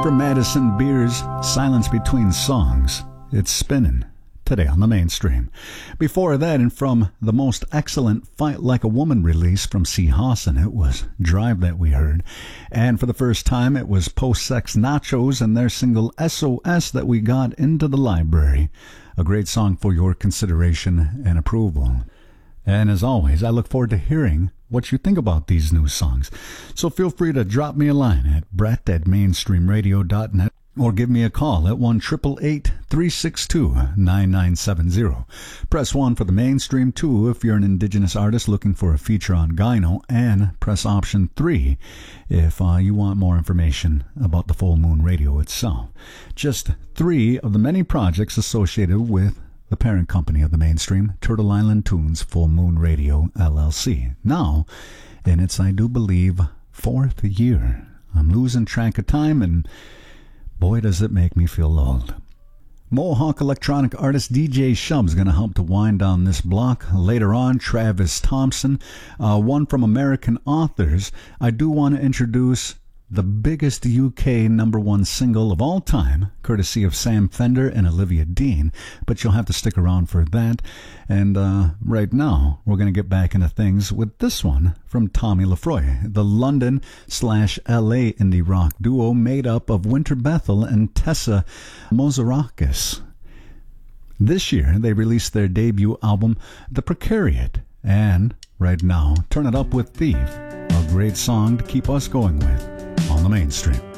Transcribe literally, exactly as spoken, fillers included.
From Madison Beer's Silence Between Songs, it's spinning today on the mainstream. Before that, and from the most excellent Fight Like a Woman release from C. Hawson, it was Drive that we heard. And for the first time, it was Post-Sex Nachos and their single S O S that we got into the library. A great song for your consideration and approval. And as always, I look forward to hearing what you think about these new songs. So feel free to drop me a line at brett at mainstream radio dot net or give me a call at one eight eight eight, three six two, nine nine seven zero. Press one for the mainstream, two if you're an indigenous artist looking for a feature on Gyno, and press option three if uh, you want more information about the Full Moon Radio itself. Just three of the many projects associated with the parent company of the mainstream, Turtle Island Tunes Full Moon Radio, L L C. Now, in its, I do believe, fourth year. I'm losing track of time, and boy, does it make me feel old. Mohawk electronic artist D J Shub's going to help to wind down this block. Later on, Travis Thompson, uh, one from American Authors. I do want to introduce the biggest U K number one single of all time, courtesy of Sam Fender and Olivia Dean, but you'll have to stick around for that. And uh, right now, we're going to get back into things with this one from Tommy Lefroy, the London slash L A indie rock duo made up of Winter Bethel and Tessa Mozarakis. This year, they released their debut album, The Precariat, and right now, Turn It Up with Thief, a great song to keep us going with on the mainstream.